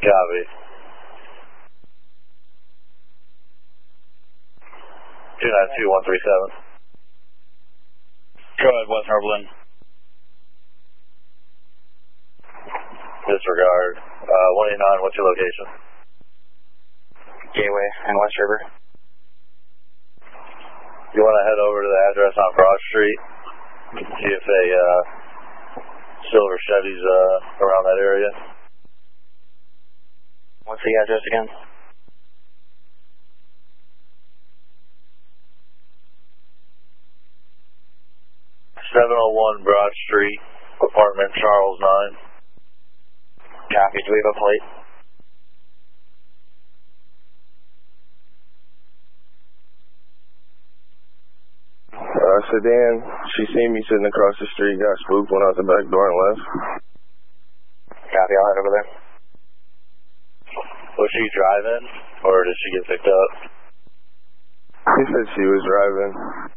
Copy. 292137. Go ahead, West Harberlin. Disregard. 189, what's your location? Gateway and West River. You want to head over to the address on Broad Street? See if a silver Chevy's around that area. What's the address again? 701 Broad Street, apartment Charles 9. Copy. Do we have a plate? Sedan. She seen me sitting across the street, got spooked, went out the back door and left. Copy. I'll head over there. Was she driving, or did she get picked up? He said she was driving.